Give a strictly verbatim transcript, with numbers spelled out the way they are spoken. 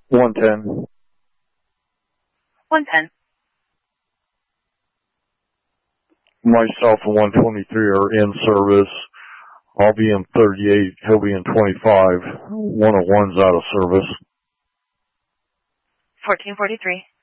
one ten. one ten. Myself and one twenty-three are in service. I'll be in thirty-eight. He'll be in twenty-five. one oh one's out of service. fourteen forty-three.